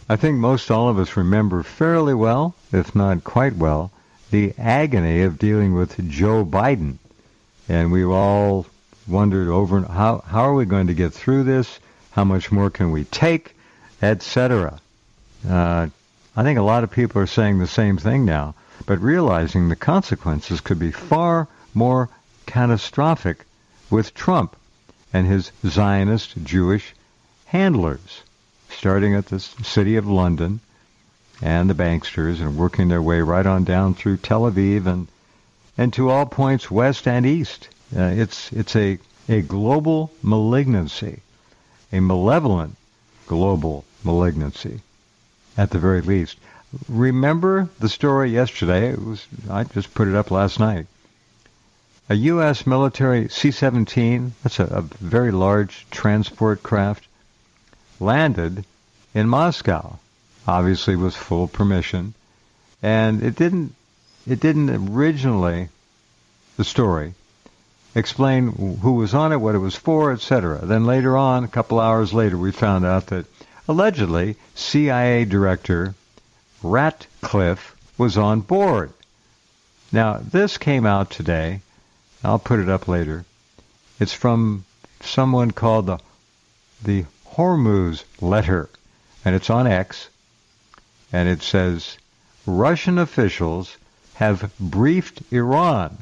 I think most all of us remember fairly well, if not quite well, the agony of dealing with Joe Biden. And we all wondered over how are we going to get through this? How much more can we take, etc. I think a lot of people are saying the same thing now, but realizing the consequences could be far more catastrophic with Trump and his Zionist Jewish handlers, starting at the city of London and the banksters and working their way right on down through Tel Aviv and to all points west and east. It's a global malignancy, a malevolent global malignancy, at the very least. Remember the story yesterday? I just put it up last night. A U.S. military C-17, that's a very large transport craft, landed in Moscow, obviously with full permission, and it didn't originally, the story, explain who was on it, what it was for, etc. Then later on, a couple hours later, we found out that allegedly CIA Director Ratcliffe was on board. Now, this came out today. I'll put it up later. It's from someone called the Hormuz letter, and it's on X, and it says, Russian officials have briefed Iran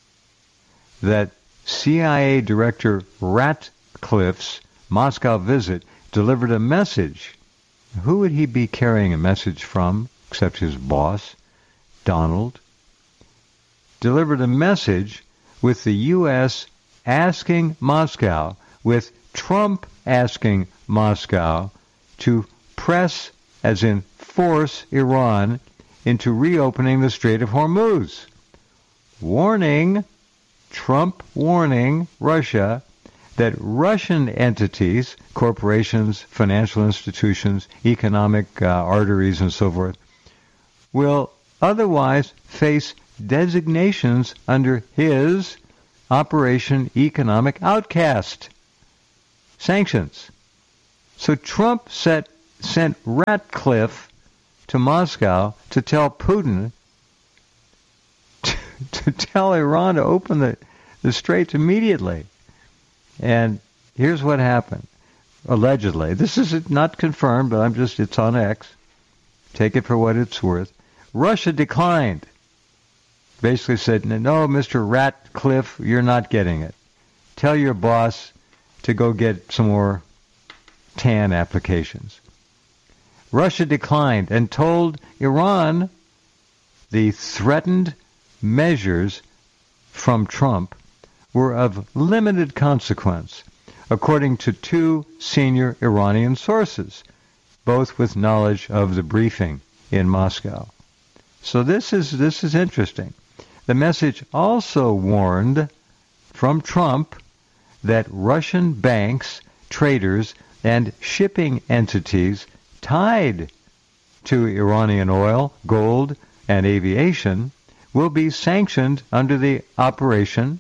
that CIA Director Ratcliffe's Moscow visit delivered a message. Who would he be carrying a message from, except his boss, Donald? Delivered a message with the U.S. asking Moscow, with Trump asking Moscow to press, as in force, Iran into reopening the Strait of Hormuz. Trump warning Russia that Russian entities, corporations, financial institutions, economic arteries, and so forth, will otherwise face designations under his Operation Economic Outcast sanctions. So Trump sent Ratcliffe to Moscow to tell Putin to tell Iran to open the straits immediately. And here's what happened. Allegedly. This is not confirmed, but it's on X. Take it for what it's worth. Russia declined. Basically said, no, Mr. Ratcliffe, you're not getting it. Tell your boss to go get some more TAN applications. Russia declined and told Iran the threatened measures from Trump were of limited consequence, according to two senior Iranian sources, both with knowledge of the briefing in Moscow. So this is interesting. The message also warned from Trump that Russian banks, traders, and shipping entities tied to Iranian oil, gold, and aviation will be sanctioned under the Operation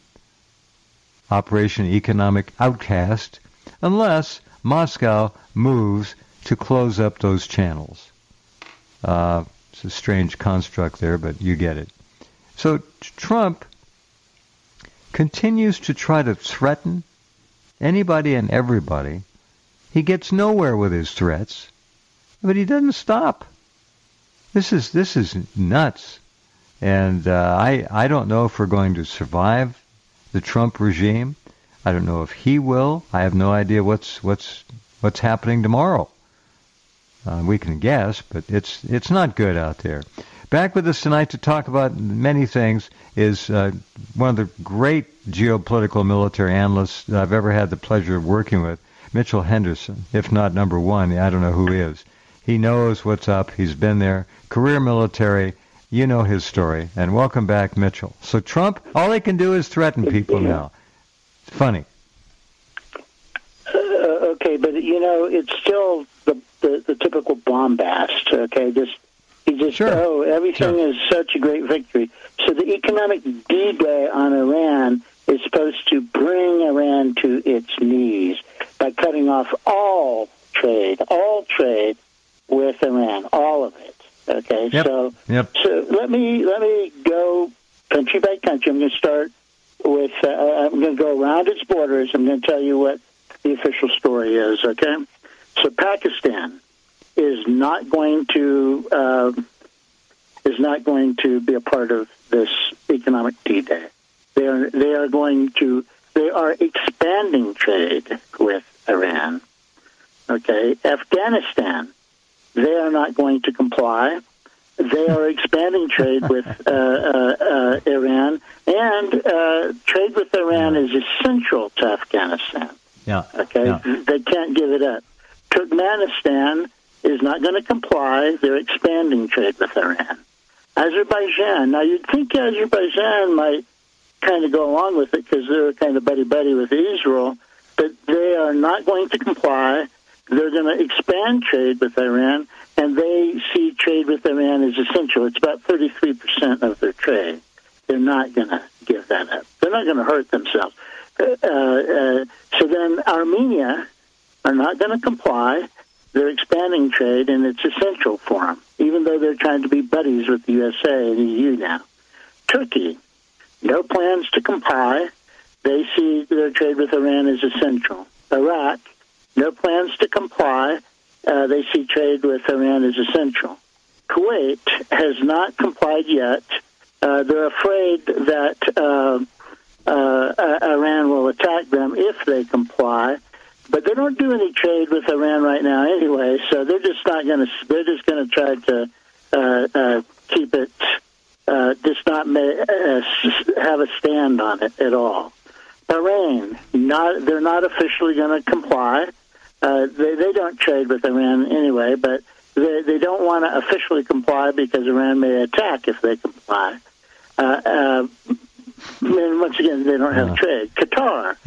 Economic Outcast unless Moscow moves to close up those channels. It's a strange construct there, but you get it. So Trump continues to try to threaten anybody and everybody. He gets nowhere with his threats, but he doesn't stop. This is nuts. And I don't know if we're going to survive the Trump regime. I don't know if he will. I have no idea what's happening tomorrow. We can guess, but it's not good out there. Back with us tonight to talk about many things is one of the great geopolitical military analysts I've ever had the pleasure of working with, Mitchell Henderson, if not number one. I don't know who is. He knows what's up. He's been there. Career military. You know his story. And welcome back, Mitchell. So Trump, all he can do is threaten people now. It's funny. Okay, but, it's still the typical bombast, okay? Sure. Everything is such a great victory. So the economic D-Day on Iran is supposed to bring Iran to its knees by cutting off all trade with Iran, all of it. Okay, so let me go country by country. I'm going to start with. I'm going to go around its borders. I'm going to tell you what the official story is. Okay, so Pakistan is not going to be a part of this economic D-Day. They are expanding trade with Iran. Okay, Afghanistan, they are not going to comply. They are expanding trade with Iran, and trade with Iran is essential to Afghanistan. Yeah. Okay, They can't give it up. Turkmenistan is not going to comply. They're expanding trade with Iran. Azerbaijan, now you'd think Azerbaijan might kind of go along with it because they're kind of buddy-buddy with Israel, but they are not going to comply. They're going to expand trade with Iran, and they see trade with Iran as essential. It's about 33% of their trade. They're not going to give that up. They're not going to hurt themselves. So then Armenia are not going to comply. They're expanding trade, and it's essential for them, even though they're trying to be buddies with the USA and the EU now. Turkey, no plans to comply. They see their trade with Iran as essential. Iraq, no plans to comply. They see trade with Iran as essential. Kuwait has not complied yet. They're afraid that Iran will attack them if they comply. But they don't do any trade with Iran right now anyway, so they're just not going to. They're just going to try to keep it, just not have a stand on it at all. Bahrain, they're not officially going to comply. They don't trade with Iran anyway, but they don't want to officially comply because Iran may attack if they comply. And once again, they don't have trade. Qatar,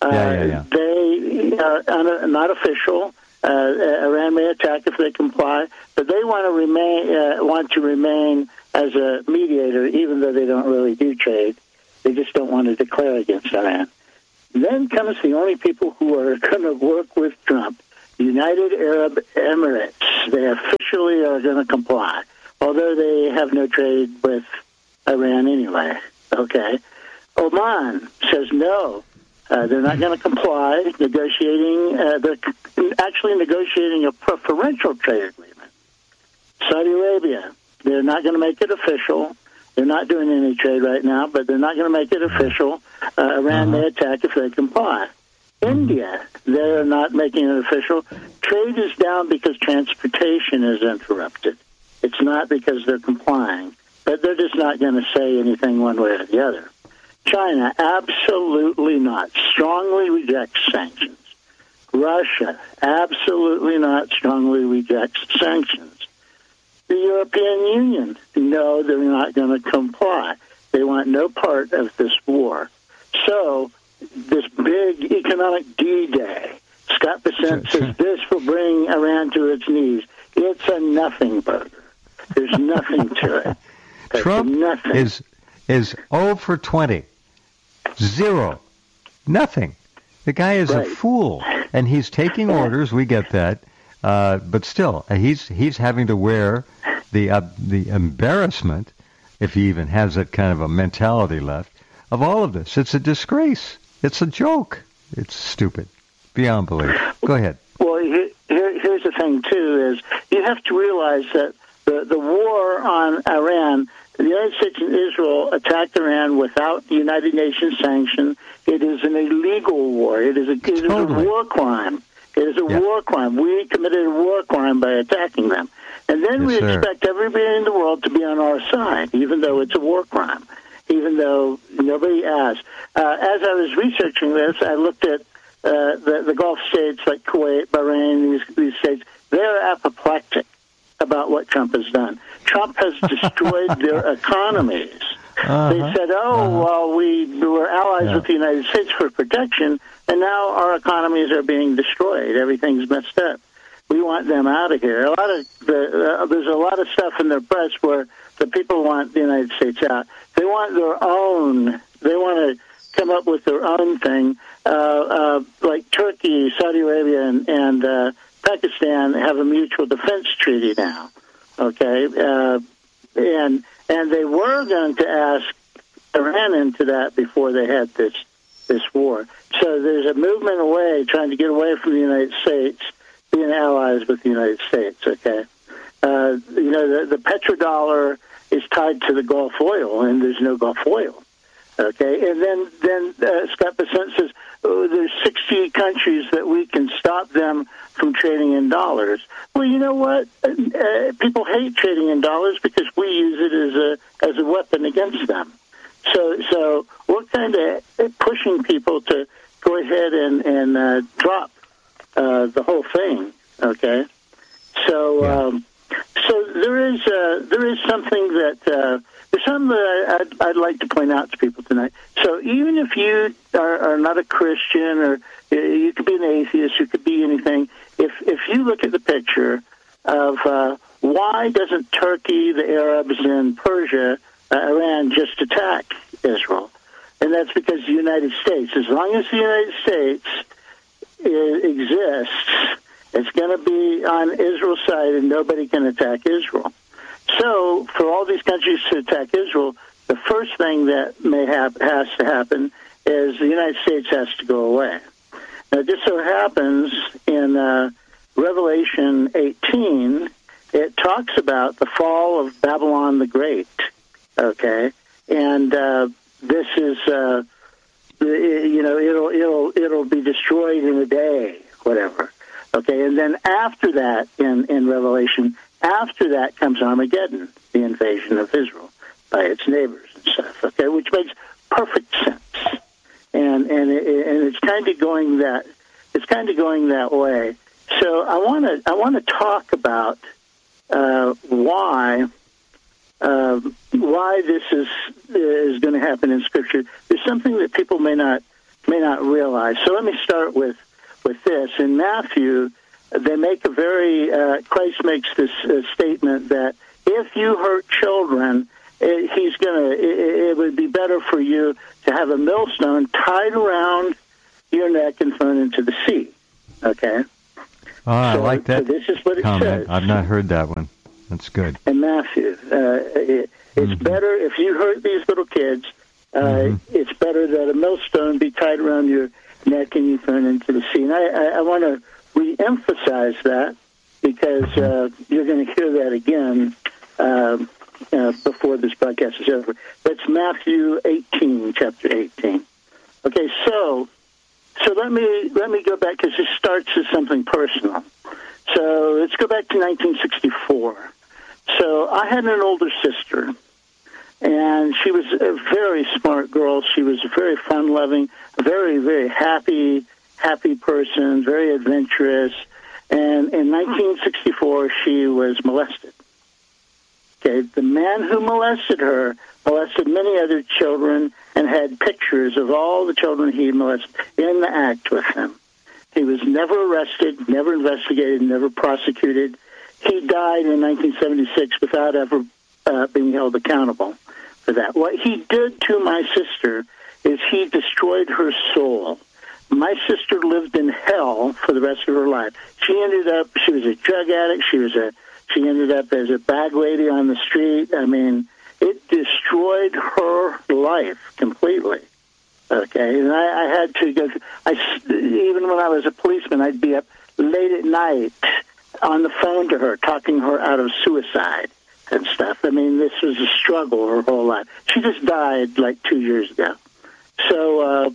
they are not official. Iran may attack if they comply, but they want to remain as a mediator, even though they don't really do trade. They just don't want to declare against Iran. Then comes the only people who are going to work with Trump, United Arab Emirates. They officially are going to comply, although they have no trade with Iran anyway. Okay. Oman says no. They're not going to comply. They're actually negotiating a preferential trade agreement. Saudi Arabia, they're not going to make it official. They're not doing any trade right now, but they're not going to make it official. Iran may attack if they comply. India, they're not making it official. Trade is down because transportation is interrupted. It's not because they're complying, but they're just not going to say anything one way or the other. China, absolutely not. Strongly rejects sanctions. Russia, absolutely not. Strongly rejects sanctions. The European Union, no, they're not going to comply. They want no part of this war. So this big economic D-Day, Scott Bessent says this will bring Iran to its knees. It's a nothing burger. There's nothing to it. Trump is 0 for 20. 0. Nothing. The guy is a fool, and he's taking orders. We get that, but still, he's having to wear the embarrassment, if he even has that kind of a mentality left, of all of this. It's a disgrace. It's a joke. It's stupid, beyond belief. Go ahead. Well, here's the thing too: is you have to realize that the war on Iran. The United States and Israel attacked Iran without United Nations sanction. It is an illegal war. It is a war crime. It is a war crime. We committed a war crime by attacking them. And then we expect everybody in the world to be on our side, even though it's a war crime, even though nobody asked. As I was researching this, I looked at the Gulf states like Kuwait, Bahrain, these states. They're apoplectic about what Trump has done. Trump has destroyed their economies. They said, well, we were allies with the United States for protection, and now our economies are being destroyed. Everything's messed up. We want them out of here. There's a lot of stuff in the press where the people want the United States out. They want their own. They want to come up with their own thing, like Turkey, Saudi Arabia, and Pakistan have a mutual defense treaty now. Okay, and they were going to ask Iran into that before they had this war. So there's a movement away, trying to get away from the United States, being allies with the United States. Okay, the petrodollar is tied to the Gulf oil, and there's no Gulf oil. Okay, and then Scott Bessent says, there's 60 countries that we can stop them from trading in dollars. Well, you know what? People hate trading in dollars because we use it as a weapon against them. So we're kind of pushing people to go ahead and drop the whole thing. Okay, so there is something that. There's something that I'd like to point out to people tonight. So even if you are not a Christian, or you could be an atheist, you could be anything, if you look at the picture of why doesn't Turkey, the Arabs, and Persia, Iran just attack Israel? And that's because the United States, as long as the United States exists, it's going to be on Israel's side, and nobody can attack Israel. So, for all these countries to attack Israel, the first thing that has to happen is the United States has to go away. Now, it just so happens in Revelation 18, it talks about the fall of Babylon the Great. Okay, and this is it'll be destroyed in a day, whatever. Okay, and then after that, in Revelation. After that comes Armageddon, the invasion of Israel by its neighbors and stuff. Okay, which makes perfect sense, and it's kind of going that way. So I want to talk about why this is going to happen in Scripture. There's something that people may not realize. So let me start with this. In Matthew, they make Christ makes this statement that if you hurt children, it would be better for you to have a millstone tied around your neck and thrown into the sea. Okay? Oh, I like that. So this is what it comment. says. I've not heard that one. That's good. In Matthew, it's better if you hurt these little kids, it's better that a millstone be tied around your neck and you thrown into the sea. And I want to re-emphasize that because you're going to hear that again before this broadcast is over. That's Matthew 18, chapter 18. Okay, so let me go back because this starts as something personal. So let's go back to 1964. So I had an older sister, and she was a very smart girl. She was very fun-loving, very, very happy person, very adventurous. And in 1964, she was molested. Okay, the man who molested her molested many other children and had pictures of all the children he molested in the act with him. He was never arrested, never investigated, never prosecuted. He died in 1976 without ever being held accountable for that. What he did to my sister is he destroyed her soul. My sister lived in hell for the rest of her life. She was a drug addict. She ended up as a bag lady on the street. I mean, it destroyed her life completely. Okay, and I had to go. Even when I was a policeman, I'd be up late at night on the phone to her, talking her out of suicide and stuff. I mean, this was a struggle her whole life. She just died like 2 years ago. So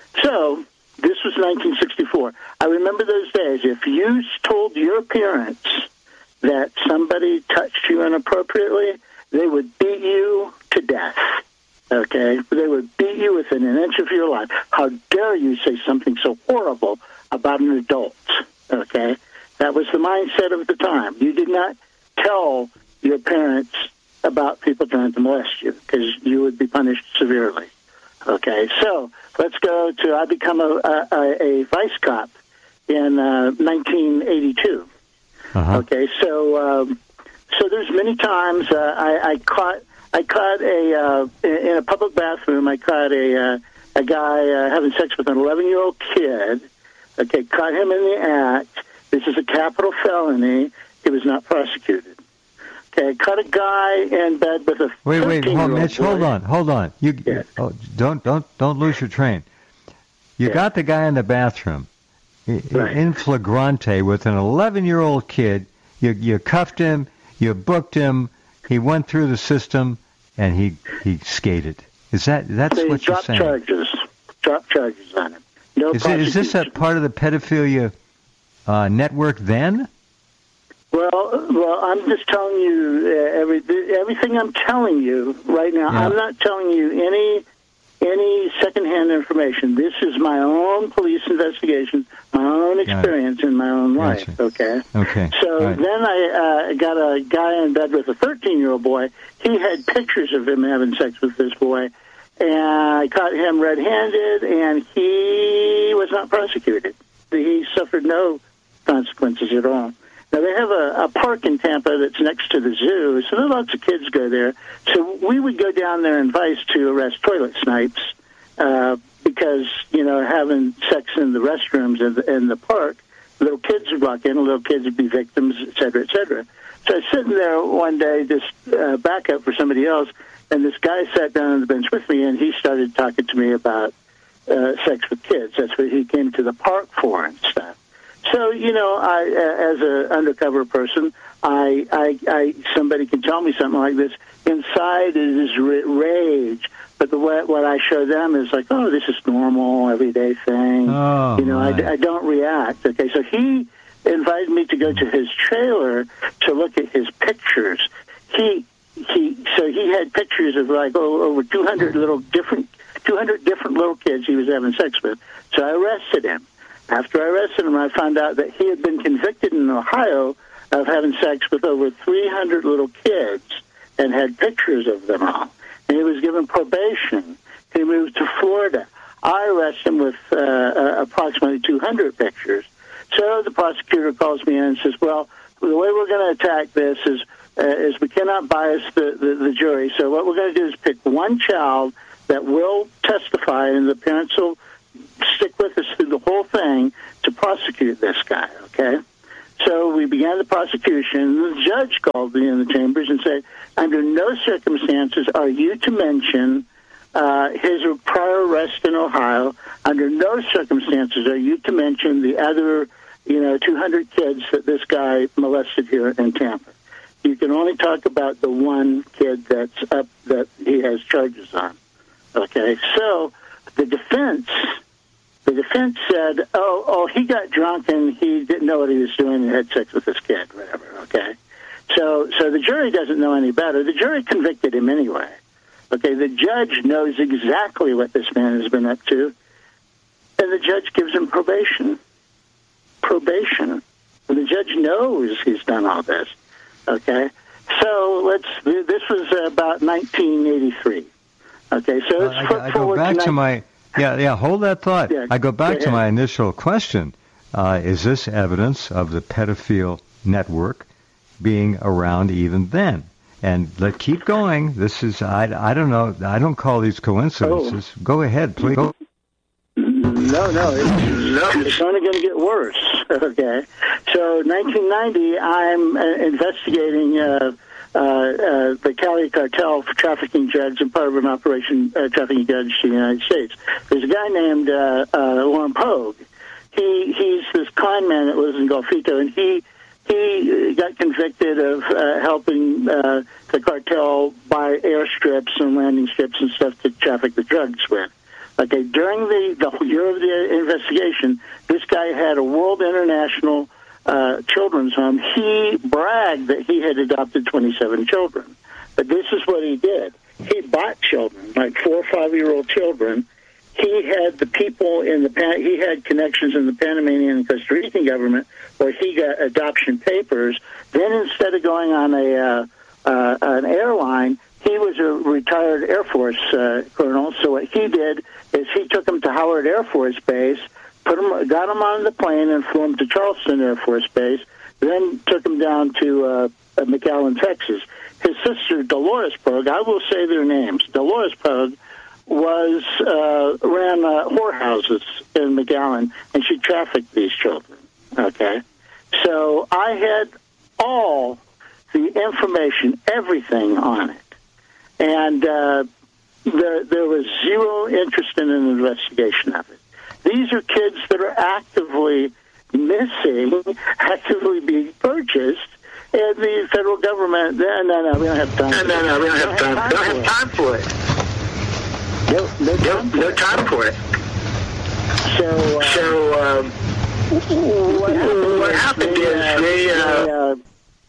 this was 1964. I remember those days. If you told your parents that somebody touched you inappropriately, they would beat you to death. Okay? They would beat you within an inch of your life. How dare you say something so horrible about an adult? Okay? That was the mindset of the time. You did not tell your parents about people trying to molest you because you would be punished severely. Okay? So let's go to, I become a vice cop in 1982. Okay, so there's many times I caught in a public bathroom. I caught a guy having sex with an 11-year-old kid. Okay, caught him in the act. This is a capital felony. He was not prosecuted. Okay, caught a guy in bed with a 13-year-old Mitch, boy. hold on. Don't lose your train. You got the guy in the bathroom, in flagrante, with an 11-year-old kid. You cuffed him, you booked him. He went through the system, and he skated. That's what you're saying? Drop charges on him. No is this a part of the pedophilia network then? Well, I'm just telling you everything I'm telling you right now. Yeah. I'm not telling you any secondhand information. This is my own police investigation, my own experience in my own life. Okay. So then I got a guy in bed with a 13-year-old boy. He had pictures of him having sex with this boy, and I caught him red-handed, and he was not prosecuted. He suffered no consequences at all. Now, they have a park in Tampa that's next to the zoo, so lots of kids go there. So we would go down there in Vice to arrest toilet snipes because, having sex in the restrooms in the park, little kids would walk in, little kids would be victims, et cetera, et cetera. So I was sitting there one day, just backup for somebody else, and this guy sat down on the bench with me, and he started talking to me about sex with kids. That's what he came to the park for and stuff. So, I, as an undercover person, somebody can tell me something like this. Inside is rage, but what I show them is like, oh, this is normal, everyday thing. I don't react. Okay, so he invited me to go to his trailer to look at his pictures. So he had pictures of like over 200 different little kids he was having sex with. So I arrested him. After I arrested him, I found out that he had been convicted in Ohio of having sex with over 300 little kids and had pictures of them all. And he was given probation. He moved to Florida. I arrested him with approximately 200 pictures. So the prosecutor calls me in and says, well, the way we're going to attack this is we cannot bias the jury. So what we're going to do is pick one child that will testify, and the parents will stick with us through the whole thing to prosecute this guy, okay? So we began the prosecution. The judge called me in the chambers and said, under no circumstances are you to mention his prior arrest in Ohio. Under no circumstances are you to mention the other, 200 kids that this guy molested here in Tampa. You can only talk about the one kid that's up that he has charges on, okay? So the defense said, oh, he got drunk and he didn't know what he was doing and had sex with this kid, whatever, okay? So the jury doesn't know any better. The jury convicted him anyway, okay? The judge knows exactly what this man has been up to, and the judge gives him probation. And the judge knows he's done all this, okay? So this was about 1983, okay? So I go back to my... Yeah, hold that thought. Yeah, I go back to my initial question. Is this evidence of the pedophile network being around even then? And let's keep going. This is, I don't know, I don't call these coincidences. Oh. Go ahead, please. Go. No, it's only going to get worse, okay? So 1990, I'm investigating the Cali cartel for trafficking drugs and part of an operation trafficking drugs to the United States. There's a guy named Warren Pogue. He's this con man that lives in Golfito, and he got convicted of helping the cartel buy airstrips and landing strips and stuff to traffic the drugs with. Okay, during the whole year of the investigation, this guy had a World International children's home. He bragged that he had adopted 27 children. But this is what he did. He bought children, like 4 or 5-year-old children. He had the people he had connections in the Panamanian and Costa Rican government where he got adoption papers. Then instead of going on an airline, he was a retired Air Force colonel. So what he did is he took him to Howard Air Force Base, got him on the plane and flew him to Charleston Air Force Base, then took him down to McAllen, Texas. His sister, Dolores Pogue, I will say their names. Dolores Pogue ran whorehouses in McAllen, and she trafficked these children, okay? So I had all the information, everything on it. And there was zero interest in an investigation of it. These are kids that are actively missing, actively being purchased, and the federal government, no, we don't have time. We don't have time for it. No time for it. So what happened is they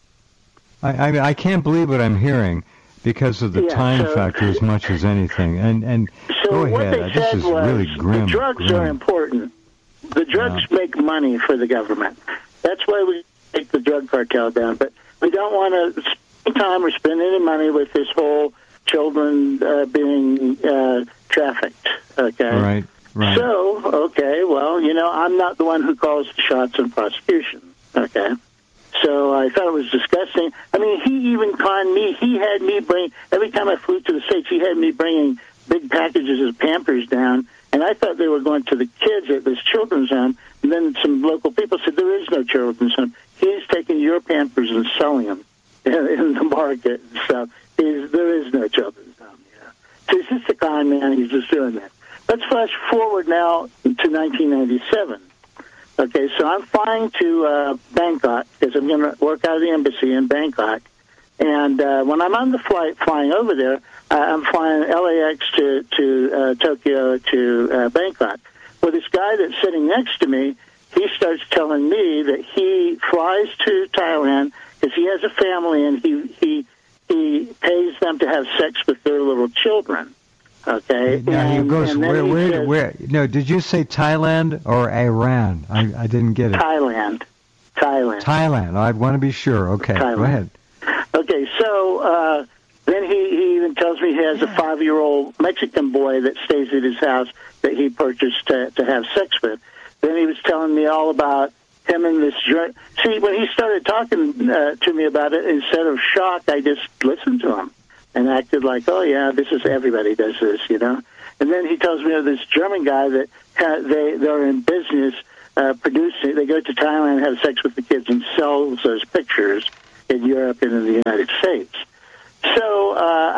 I can't believe what I'm hearing because of the time factor as much as anything. And so go ahead. What they said this is was, really grim. The drugs are important. The drugs make money for the government. That's why we take the drug cartel down. But we don't want to spend time or spend any money with this whole children being trafficked. Okay. Right. So, okay, well, I'm not the one who calls the shots in prosecution. Okay. So I thought it was disgusting. I mean, he even conned me. He had me every time I flew to the States, he had me bringing big packages of Pampers down, and I thought they were going to the kids at this children's home, and then some local people said, there is no children's home. He's taking your Pampers and selling them in the market and stuff. There is no children's home. So he's just a con man. He's just doing that. Let's flash forward now to 1997. Okay, so I'm flying to Bangkok because I'm going to work out of the embassy in Bangkok. And when I'm on the flight flying over there, I'm flying LAX to Tokyo to Bangkok. Well, this guy that's sitting next to me, he starts telling me that he flies to Thailand because he has a family and he pays them to have sex with their little children. Okay. Now he goes where? No, did you say Thailand or Iran? I didn't get it. Thailand. I want to be sure. Okay, Thailand. Go ahead. Okay, so then he even tells me he has a 5-year-old Mexican boy that stays at his house that he purchased to have sex with. Then he was telling me all about him and this. See, when he started talking to me about it, instead of shock, I just listened to him and acted like, oh, yeah, everybody does this, And then he tells me of this German guy that they're in business producing. They go to Thailand, have sex with the kids, and sells those pictures in Europe and in the United States. So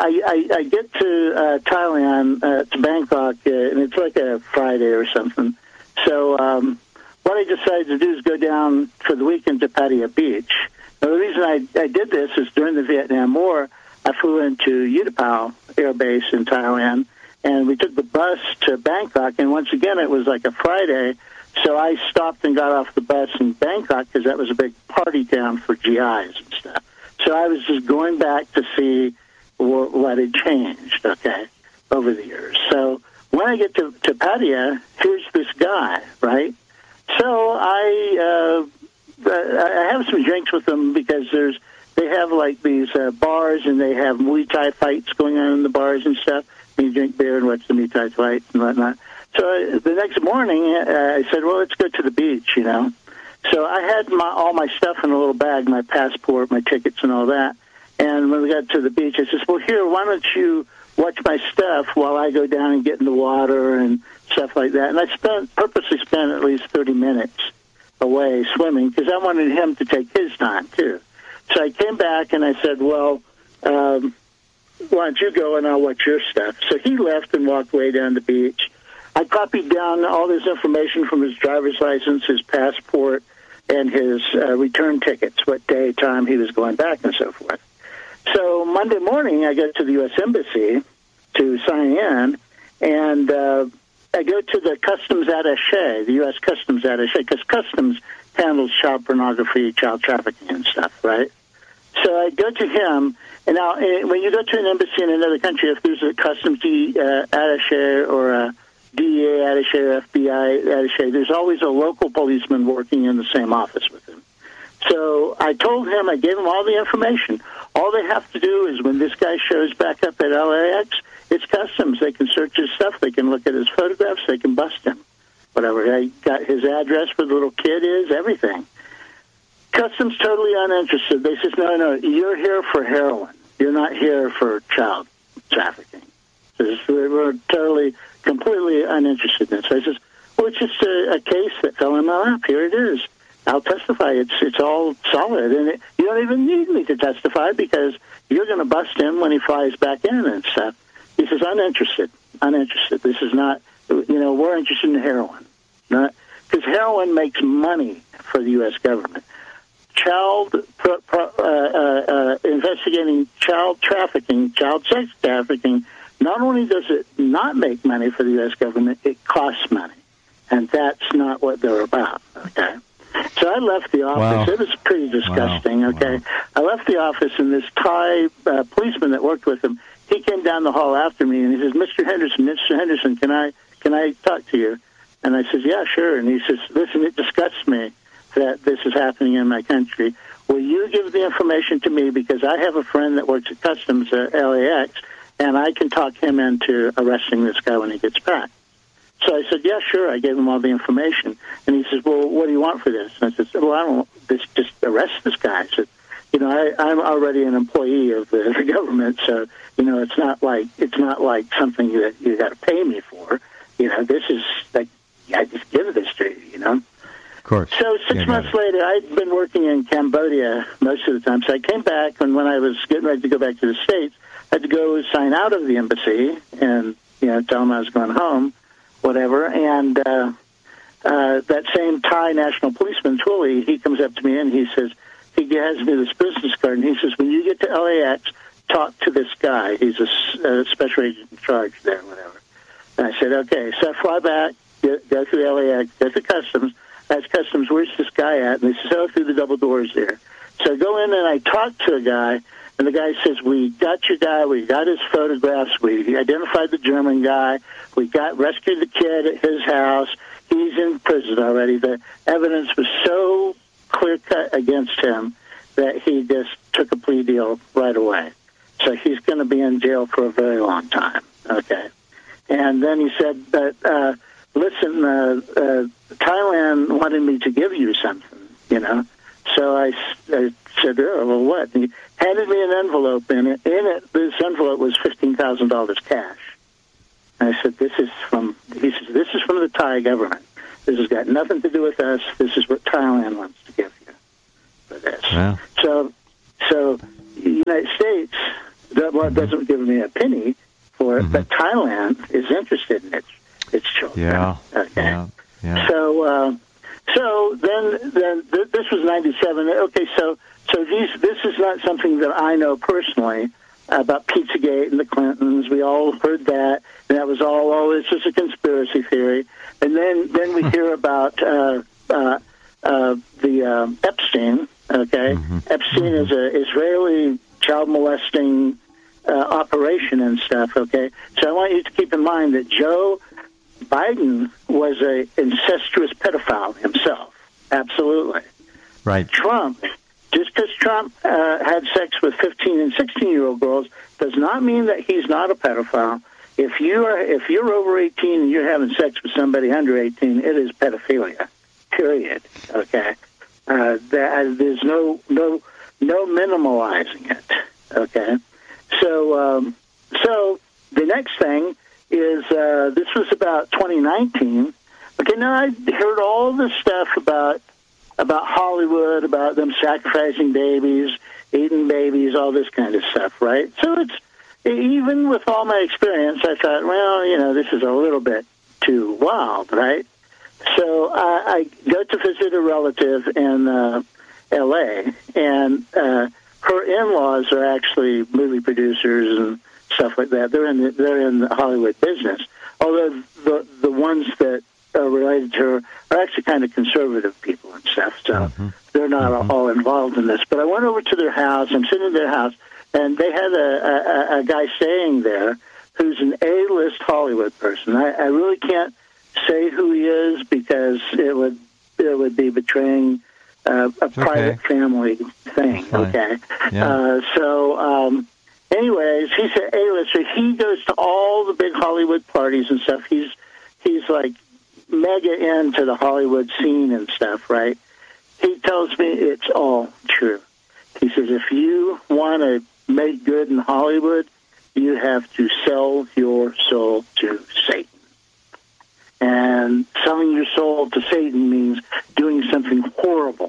I get to Thailand, to Bangkok, and it's like a Friday or something. So what I decided to do is go down for the weekend to Pattaya Beach. Now, the reason I did this is during the Vietnam War, I flew into Utapao Air Base in Thailand, and we took the bus to Bangkok, and once again, it was like a Friday, so I stopped and got off the bus in Bangkok because that was a big party town for GIs and stuff. So I was just going back to see what had changed, over the years. So when I get to Pattaya, here's this guy, right? So I have some drinks with them because they have like these bars and they have Muay Thai fights going on in the bars and stuff. And you drink beer and watch the Muay Thai fights and whatnot. So the next morning, I said, well, let's go to the beach, So I had all my stuff in a little bag, my passport, my tickets and all that. And when we got to the beach, I said, well, here, why don't you watch my stuff while I go down and get in the water and stuff like that. And I purposely spent at least 30 minutes away swimming because I wanted him to take his time, too. So I came back and I said, well, why don't you go and I'll watch your stuff. So he left and walked way down the beach. I copied down all this information from his driver's license, his passport, and his return tickets, what day, time he was going back, and so forth. So Monday morning, I go to the U.S. Embassy to sign in, and I go to the customs attaché, the U.S. customs attaché, because customs handles child pornography, child trafficking and stuff, right? So I go to him, and now when you go to an embassy in another country, if there's a customs attaché or a DEA attaché or FBI attaché, there's always a local policeman working in the same office with him. So I told him, I gave him all the information. All they have to do is when this guy shows back up at LAX, it's customs. They can search his stuff. They can look at his photographs. They can bust him. Whatever. I got his address where the little kid is, everything. Customs totally uninterested. They says, no, you're here for heroin. You're not here for child trafficking. We're totally, completely uninterested in this. I says, well, it's just a case that fell in my lap. Here it is. I'll testify. It's all solid, and you don't even need me to testify because you're going to bust him when he flies back in and stuff. He says, uninterested. This is not, we're interested in heroin. Not because heroin makes money for the U.S. government. Investigating child trafficking, child sex trafficking, not only does it not make money for the U.S. government, it costs money. And that's not what they're about, okay? So I left the office. Wow. It was pretty disgusting, okay? Wow. I left the office, and this Thai policeman that worked with him, he came down the hall after me, and he says, Mr. Henderson, can I talk to you? And I says, yeah, sure. And he says, listen, it disgusts me that this is happening in my country. Will you give the information to me because I have a friend that works at Customs at LAX, and I can talk him into arresting this guy when he gets back. So I said, yeah, sure. I gave him all the information. And he says, well, what do you want for this? And I said, well, I don't just arrest this guy. I said, I'm already an employee of the government, so, it's not like something that you got to pay me for. This is like, I just give this to you, Of course. So 6 months later, I'd been working in Cambodia most of the time. So I came back, and when I was getting ready to go back to the States, I had to go sign out of the embassy and, tell them I was going home, whatever. And that same Thai national policeman, Twilly, he comes up to me and he says, he has me this business card, and he says, when you get to LAX, talk to this guy. He's a special agent in charge there, whatever. And I said, okay. So I fly back, go through LAX, go through Customs. I asked Customs, where's this guy at? And they said, through the double doors there. So I go in and I talk to a guy, and the guy says, we got your guy, we got his photographs, we identified the German guy, we rescued the kid at his house, he's in prison already. The evidence was so clear-cut against him that he just took a plea deal right away. So he's going to be in jail for a very long time, okay? And then he said, but listen, Thailand wanted me to give you something, So I said, oh, well, what? And he handed me an envelope. In it, this envelope was $15,000 cash. And I said, he says, this is from the Thai government. This has got nothing to do with us. This is what Thailand wants to give you for this. Yeah. So the United States doesn't give me a penny for it, but Thailand is interested in its children. Yeah. Okay. Yeah. So then this was 97. Okay, so this is not something that I know personally about Pizzagate and the Clintons. We all heard that, and that was all. This is a conspiracy theory. And then we hear about the Epstein. Okay, Epstein is a Israeli child molesting operation and stuff. Okay, so I want you to keep in mind that Joe Biden was a incestuous pedophile himself. Absolutely. Right. Trump, just because Trump had sex with 15 and 16-year-old girls does not mean that he's not a pedophile. If you're over 18 and you're having sex with somebody under 18, it is pedophilia. Period. Okay. There's no minimalizing it. Okay. So the next thing is this was about 2019. Okay, now I heard all this stuff about Hollywood, about them sacrificing babies, eating babies, all this kind of stuff, right? So it's even with all my experience, I thought, well, this is a little bit too wild, right? So I go to visit a relative in L.A., and her in-laws are actually movie producers and stuff like that. They're in the Hollywood business. Although the ones that are related to her are actually kind of conservative people and stuff, so they're not all involved in this. But I went over to their house. I'm sitting in their house, and they had a guy staying there who's an A-list Hollywood person. I really can't say who he is because it would be betraying a private family thing. Okay, yeah. Anyways, he's an A-lister. He goes to all the big Hollywood parties and stuff. He's like mega into the Hollywood scene and stuff, right? He tells me it's all true. He says, if you want to make good in Hollywood, you have to sell your soul to Satan. And selling your soul to Satan means doing something horrible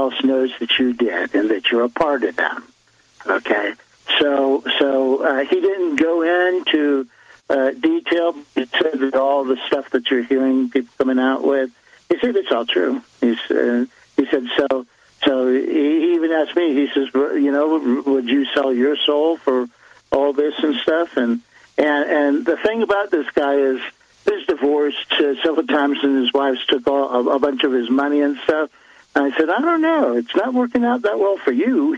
else knows that you did and that you're a part of them. Okay? So he didn't go into detail. He said that all the stuff that you're hearing people coming out with, he said it's all true. He said so. So he even asked me. He says, would you sell your soul for all this and stuff? And the thing about this guy is he's divorced several times, and his wives took a bunch of his money and stuff. And I said, I don't know. It's not working out that well for you,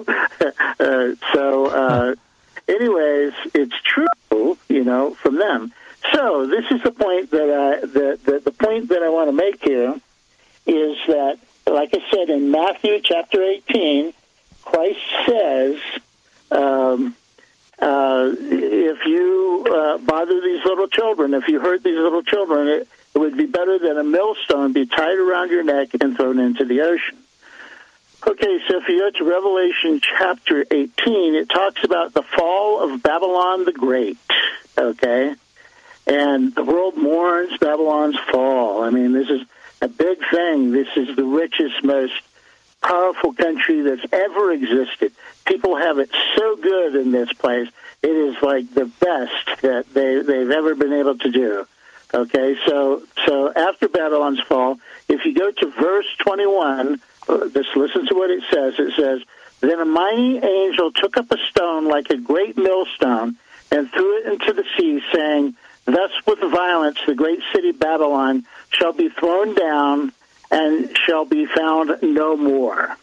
anyways, it's true, from them. So this is the point the point that I want to make here is that, like I said, in Matthew chapter 18, Christ says, if you bother these little children, if you hurt these little children, it would be better than a millstone be tied around your neck and thrown into the ocean. Okay, so if you go to Revelation chapter 18, it talks about the fall of Babylon the Great, okay? And the world mourns Babylon's fall. I mean, this is a big thing. This is the richest, most powerful country that's ever existed. People have it so good in this place. It is like the best that they've ever been able to do. Okay, so after Babylon's fall, if you go to verse 21, just listen to what it says. It says, then a mighty angel took up a stone like a great millstone and threw it into the sea, saying, thus with violence the great city Babylon shall be thrown down and shall be found no more.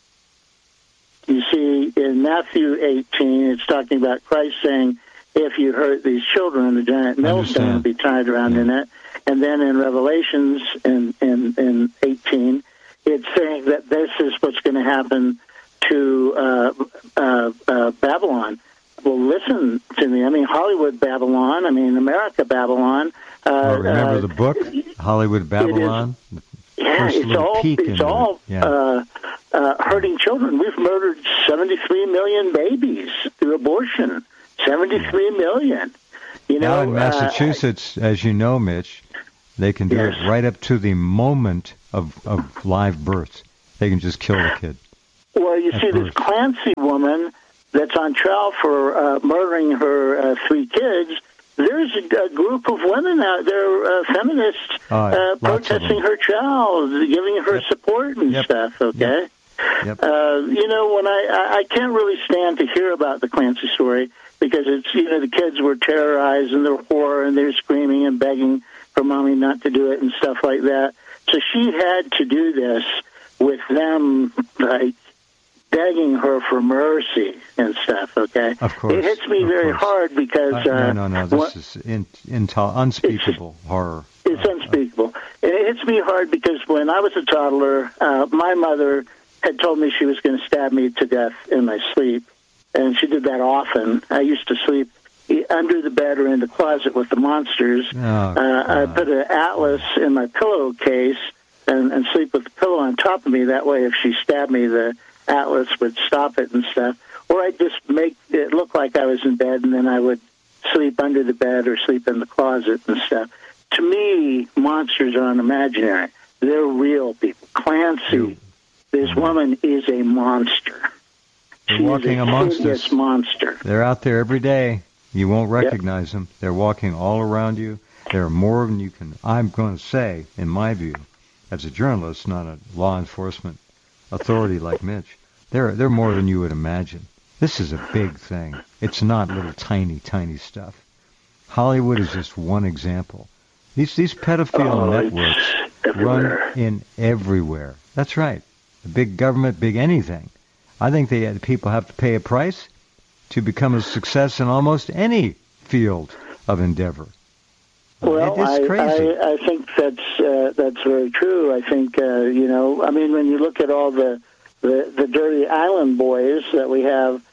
You see, in Matthew 18, it's talking about Christ saying, if you hurt these children, the giant millstone will be tied around in it. And then in Revelations in 18, it's saying that this is what's going to happen to Babylon. Well, listen to me. I mean, Hollywood Babylon. I mean, America Babylon. Remember the book, Hollywood Babylon? It's all hurting children. We've murdered 73 million babies through abortion. 73 million. Now in Massachusetts, as you know, Mitch, they can do it right up to the moment of live birth. They can just kill the kid. Well, you see, this Clancy woman that's on trial for murdering her 3 kids, there's a group of women out there, feminists, protesting her trial, giving her support and stuff, okay? Yep. When I can't really stand to hear about the Clancy story because it's, the kids were terrorized and they're poor and they're screaming and begging for mommy not to do it and stuff like that. So she had to do this with them, like, begging her for mercy and stuff, okay? Of course. It hits me very hard because... No, this is unspeakable horror. It's unspeakable. And it hits me hard because when I was a toddler, my mother had told me she was going to stab me to death in my sleep, and she did that often. I used to sleep under the bed or in the closet with the monsters. I put an atlas in my pillowcase and sleep with the pillow on top of me. That way, if she stabbed me, the atlas would stop it and stuff. Or I'd just make it look like I was in bed, and then I would sleep under the bed or sleep in the closet and stuff. To me, monsters aren't imaginary. They're real people. Clancy, this woman is a monster. They're walking amongst us. Monster. They're out there every day. You won't recognize them. They're walking all around you. There are more than you can, I'm going to say, in my view, as a journalist, not a law enforcement authority like Mitch, they're more than you would imagine. This is a big thing. It's not little tiny stuff. Hollywood is just one example. These pedophile networks run in everywhere. That's right. The big government, big anything. I think people have to pay a price to become a success in almost any field of endeavor. Well, it is crazy. I think that's very true. I think when you look at all the dirty island boys that we have,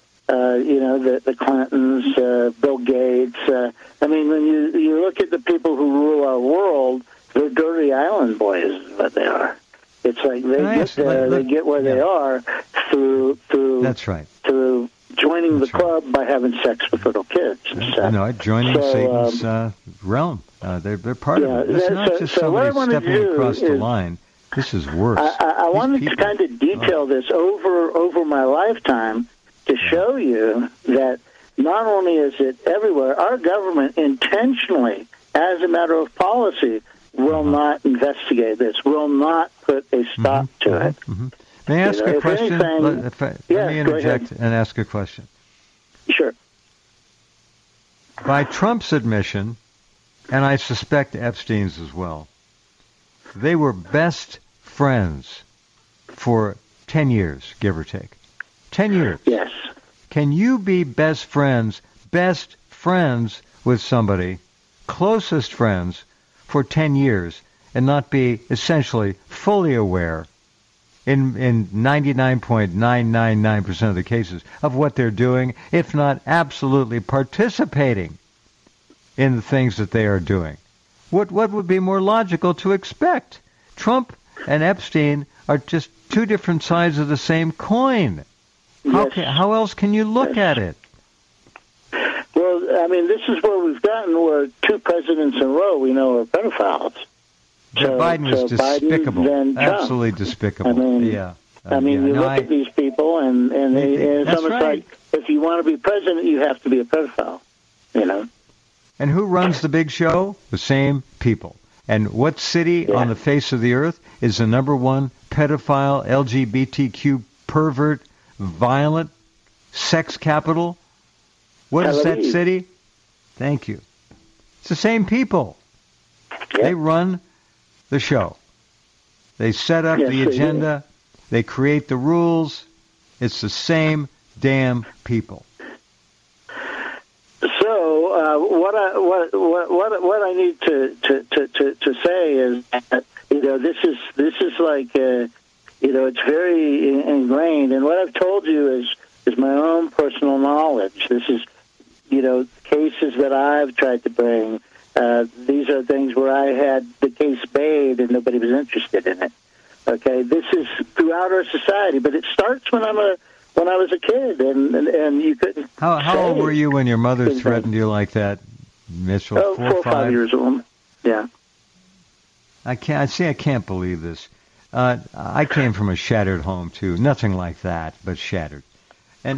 the Clintons, Bill Gates. When you look at the people who rule our world, they're dirty island boys is what they are. It's like they get where they are through. That's right. Through joining the club by having sex with little kids. Joining Satan's realm. They're part of it. It's not just somebody stepping across the line This is worse. I wanted to kind of detail this over my lifetime to show you that not only is it everywhere, our government intentionally, as a matter of policy, will not investigate this, will not put a stop to it. May I ask a question? Let me interject and ask a question. Sure. By Trump's admission, and I suspect Epstein's as well, they were best friends for 10 years, give or take. 10 years. Yes. Can you be best friends with somebody, closest friends, for 10 years, and not be essentially fully aware in 99.999% of the cases of what they're doing, if not absolutely participating in the things that they are doing? What would be more logical to expect? Trump and Epstein are just two different sides of the same coin. Yes. How else can you look at it? Well, I mean, this is where we've gotten where two presidents in a row we know are pedophiles. Biden is despicable. Biden, absolutely despicable. I mean, you look at these people, and it's almost right. like if you want to be president, you have to be a pedophile. And who runs the big show? The same people. And what city on the face of the earth is the number one pedophile, LGBTQ pervert, violent sex capital? What is that city? Thank you. It's the same people. Yep. They run the show. They set up the agenda. They create the rules. It's the same damn people. So what I need to say is that, this is like it's very ingrained, and what I've told you is my own personal knowledge. This is cases that I've tried to bring. These are things where I had the case made and nobody was interested in it. Okay, this is throughout our society, but it starts when I was a kid, and you couldn't. How old were you when your mother threatened you like that, Mitchell? 4 or 5 years old. Yeah. I can't believe this. I came from a shattered home too. Nothing like that, but shattered.